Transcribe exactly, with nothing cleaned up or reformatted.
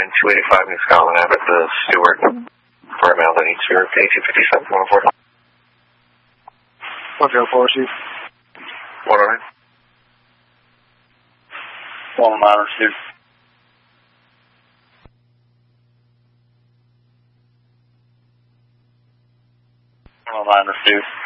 nine two eighty-five New Scotland Avenue to Stewart for a mail that needs your A two fifty-seven one oh four. one zero four, Chief. one oh nine. one oh nine received. one oh nine received.